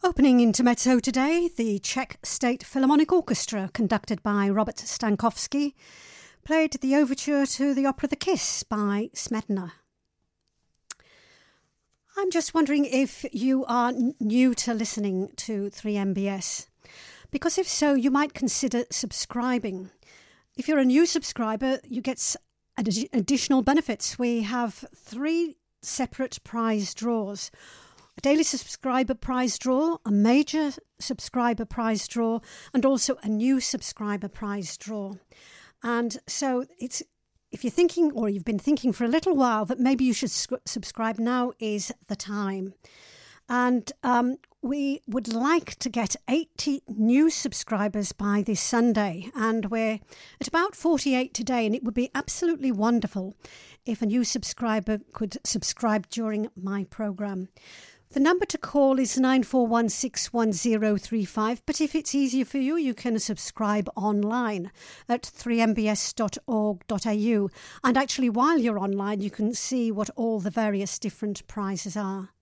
Opening Intermezzo today, the Czech State Philharmonic Orchestra, conducted by Robert Stankovsky, played the overture to the opera The Kiss by Smetana. I'm just wondering if you are new to listening to 3MBS, because if so, you might consider subscribing. If you're a new subscriber, you get additional benefits. We have 3 separate prize draws. A daily subscriber prize draw, a major subscriber prize draw, and also a new subscriber prize draw. And so if you're thinking, or you've been thinking for a little while, that maybe you should subscribe, now is the time. And we would like to get 80 new subscribers by this Sunday, and we're at about 48 today, and it would be absolutely wonderful if a new subscriber could subscribe during my programme. The number to call is 94161035, but if it's easier for you, you can subscribe online at 3mbs.org.au. And actually, while you're online, you can see what all the various different prizes are.